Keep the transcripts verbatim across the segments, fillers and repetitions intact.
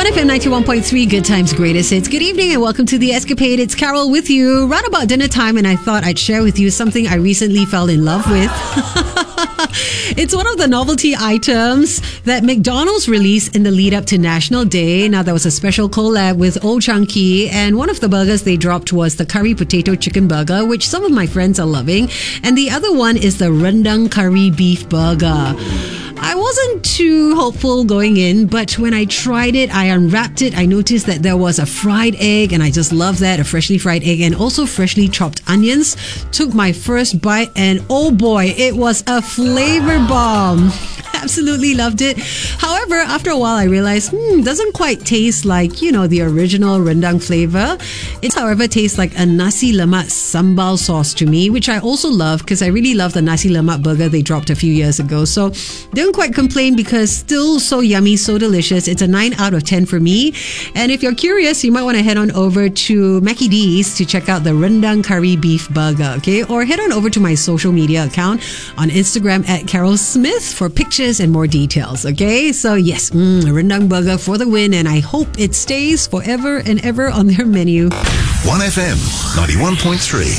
one F M ninety-one point three, Good Times, Greatest Hits. Good evening and welcome to The Escapade. It's Carol with you. Right about dinner time, and I thought I'd share with you something I recently fell in love with. It's one of the novelty items that McDonald's released in the lead up to National Day. Now, there was a special collab with Old Chang Kee, and one of the burgers they dropped was the curry potato chicken burger, which some of my friends are loving. And the other one is the rendang curry beef burger. I wasn't too hopeful going in, but when I tried it, I unwrapped it, I noticed that there was a fried egg, and I just love that, a freshly fried egg, and also freshly chopped onions. Took my first bite, and oh boy, it was a flavor bomb. Absolutely loved it. However, after a while, I realized, hmm, doesn't quite taste like, you know, the original rendang flavor. It, however, tastes like a nasi lemak sambal sauce to me, which I also love because I really love the nasi lemak burger they dropped a few years ago. So don't quite complain because still so yummy, so delicious. It's a nine out of ten for me. And if you're curious, you might want to head on over to Mackie D's to check out the rendang curry beef burger, okay? Or head on over to my social media account on Instagram at Carol Smith for pictures and more details, okay? So yes, mm, rendang burger for the win, and I hope it stays forever and ever on their menu. one F M ninety-one point three.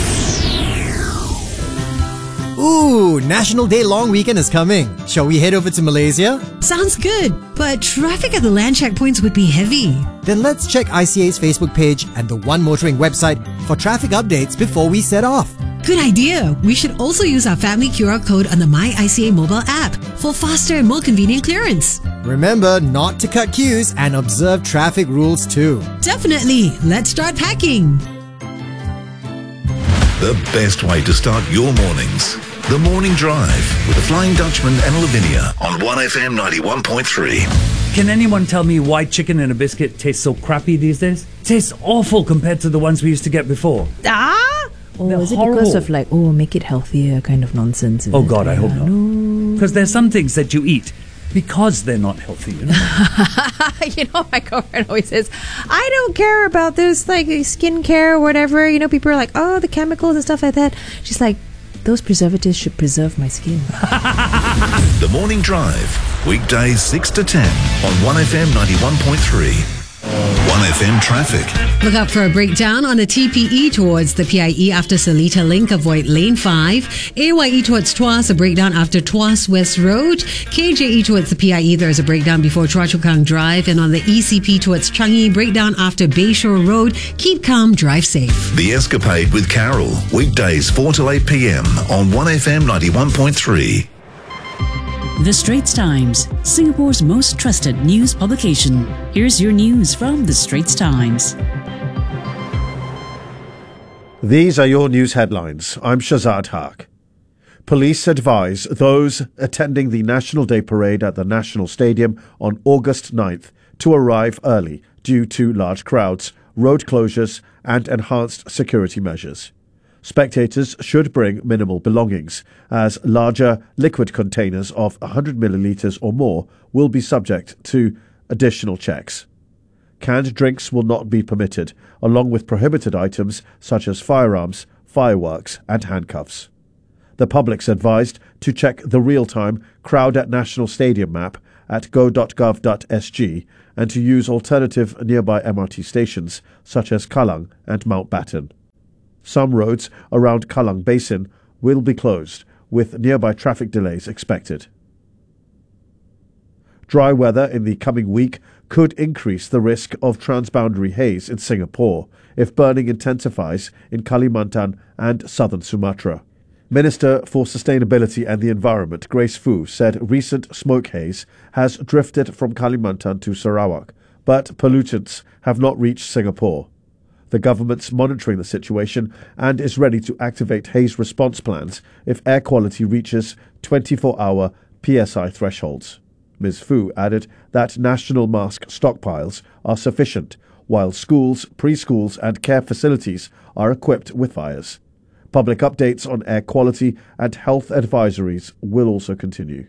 Ooh, National Day long weekend is coming. Shall we head over to Malaysia? Sounds good, but traffic at the land checkpoints would be heavy. Then let's check I C A's Facebook page and the One Motoring website for traffic updates before we set off. Good idea. We should also use our family Q R code on the My I C A mobile app for faster and more convenient clearance. Remember not to cut queues and observe traffic rules too. Definitely. Let's start packing. The best way to start your mornings. The Morning Drive with the Flying Dutchman and Lavinia on one F M ninety-one point three. Can anyone tell me why chicken in a biscuit tastes so crappy these days? It tastes awful compared to the ones we used to get before. Ah? Oh, They're is it horrible. because of like, oh, make it healthier kind of nonsense? is Oh it? God, I hope Yeah, not. no. Because there's some things that you eat because they're not healthy, you know? You know, my girlfriend always says, I don't care about this, like, skincare or whatever. You know, people are like, oh, the chemicals and stuff like that. She's like, those preservatives should preserve my skin. The Morning Drive, weekdays six to ten on one F M ninety-one point three. one F M traffic. Look out for a breakdown on the T P E towards the P I E after Seletar Link. Avoid lane five. A Y E towards Tuas, a breakdown after Tuas West Road. K J E towards the P I E, there's a breakdown before Chua Chu Kang Drive. And on the E C P towards Changi, breakdown after Bayshore Road. Keep calm, drive safe. The Escapade with Carol, weekdays four till eight p.m. on one F M ninety-one point three. The Straits Times, Singapore's most trusted news publication. Here's your news from The Straits Times. These are your news headlines. I'm Shazad Haq. Police advise those attending the National Day Parade at the National Stadium on August ninth to arrive early due to large crowds, road closures and enhanced security measures. Spectators should bring minimal belongings, as larger liquid containers of one hundred millilitres or more will be subject to additional checks. Canned drinks will not be permitted, along with prohibited items such as firearms, fireworks and handcuffs. The public's advised to check the real-time Crowd at National Stadium map at go dot gov dot s g and to use alternative nearby M R T stations such as Kallang and Mountbatten. Some roads around Kallang Basin will be closed, with nearby traffic delays expected. Dry weather in the coming week could increase the risk of transboundary haze in Singapore if burning intensifies in Kalimantan and southern Sumatra. Minister for Sustainability and the Environment, Grace Fu, said recent smoke haze has drifted from Kalimantan to Sarawak, but pollutants have not reached Singapore. The government's monitoring the situation and is ready to activate haze response plans if air quality reaches twenty-four hour P S I thresholds. Miz Fu added that national mask stockpiles are sufficient, while schools, preschools and care facilities are equipped with fires. Public updates on air quality and health advisories will also continue.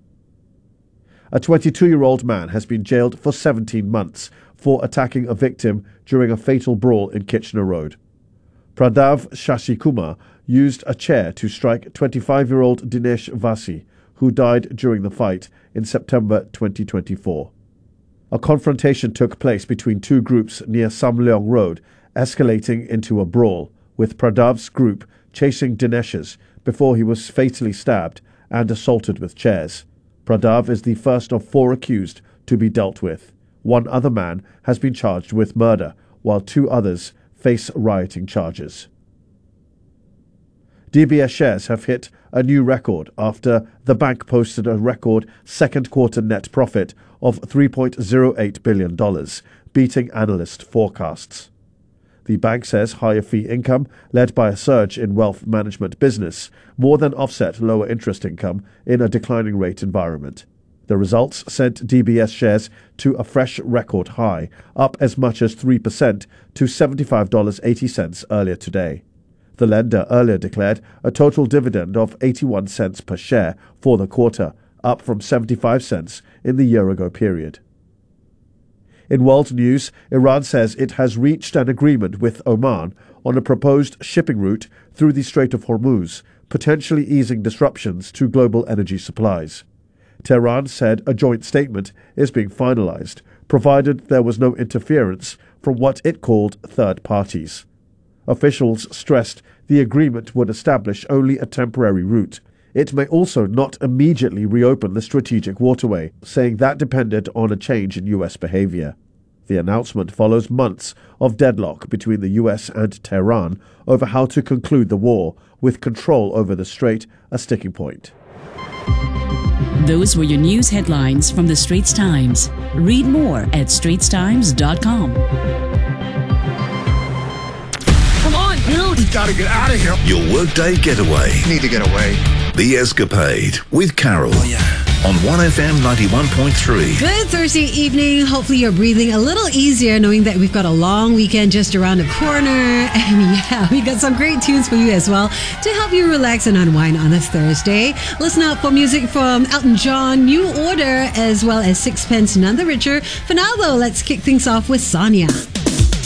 A twenty-two-year-old man has been jailed for seventeen months for attacking a victim during a fatal brawl in Kitchener Road. Pradav Shashikumar used a chair to strike twenty-five-year-old Dinesh Vasi, who died during the fight in September twenty twenty-four. A confrontation took place between two groups near Sam Leong Road, escalating into a brawl, with Pradav's group chasing Dinesh's before he was fatally stabbed and assaulted with chairs. Pradav is the first of four accused to be dealt with. One other man has been charged with murder, while two others face rioting charges. D B S shares have hit a new record after the bank posted a record second quarter net profit of three point zero eight billion dollars, beating analyst forecasts. The bank says higher fee income, led by a surge in wealth management business, more than offset lower interest income in a declining rate environment. The results sent D B S shares to a fresh record high, up as much as three percent to seventy-five dollars and eighty cents earlier today. The lender earlier declared a total dividend of eighty-one cents per share for the quarter, up from seventy-five cents in the year-ago period. In world news, Iran says it has reached an agreement with Oman on a proposed shipping route through the Strait of Hormuz, potentially easing disruptions to global energy supplies. Tehran said a joint statement is being finalized, provided there was no interference from what it called third parties. Officials stressed the agreement would establish only a temporary route. It may also not immediately reopen the strategic waterway, saying that depended on a change in U S behavior. The announcement follows months of deadlock between the U S and Tehran over how to conclude the war, with control over the strait a sticking point. Those were your news headlines from the Straits Times. Read more at straits times dot com. Dude, you gotta get out of here. Your workday getaway. Need to get away. The Escapade with Carol. Oh, yeah. On one F M ninety-one point three. Good Thursday evening. Hopefully you're breathing a little easier knowing that we've got a long weekend just around the corner. And yeah, we got some great tunes for you as well to help you relax and unwind on this Thursday. Listen out for music from Elton John, New Order, as well as Sixpence None the Richer. For now though, let's kick things off with Sonia.